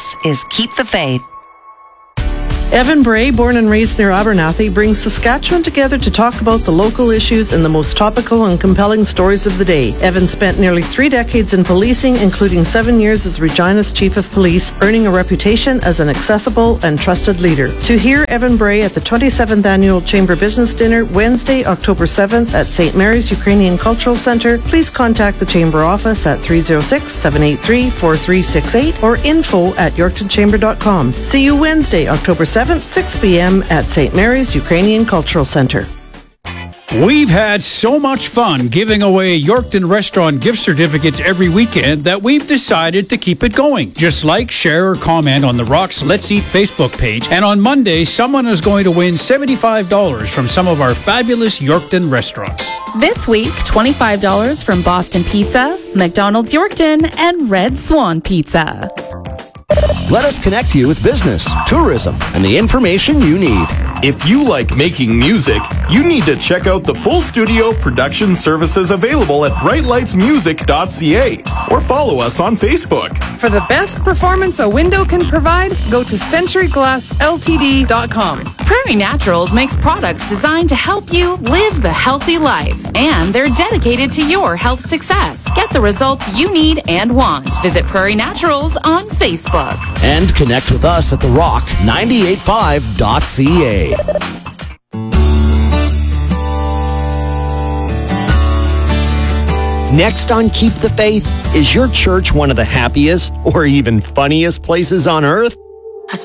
This is Keep the Faith. Evan Bray, born and raised near Abernathy, brings Saskatchewan together to talk about the local issues and the most topical and compelling stories of the day. Evan spent nearly 3 decades in policing, including 7 years as Regina's Chief of Police, earning a reputation as an accessible and trusted leader. To hear Evan Bray at the 27th Annual Chamber Business Dinner, Wednesday, October 7th at St. Mary's Ukrainian Cultural Centre, please contact the Chamber office at 306-783-4368 or info@yorktonchamber.com. See you Wednesday, October 7th, 6 p.m. at St. Mary's Ukrainian Cultural Centre. We've had so much fun giving away Yorkton Restaurant gift certificates every weekend that we've decided to keep it going. Just like, share, or comment on the Rock's Let's Eat Facebook page. And on Monday, someone is going to win $75 from some of our fabulous Yorkton restaurants. This week, $25 from Boston Pizza, McDonald's Yorkton, and Red Swan Pizza. Let us connect you with business, tourism, and the information you need. If you like making music, you need to check out the full studio production services available at brightlightsmusic.ca or follow us on Facebook. For the best performance a window can provide, go to centuryglassltd.com. Prairie Naturals makes products designed to help you live the healthy life, and they're dedicated to your health success. Get the results you need and want. Visit Prairie Naturals on Facebook. And connect with us at therock985.ca. Next on Keep the Faith, is your church one of the happiest or even funniest places on earth?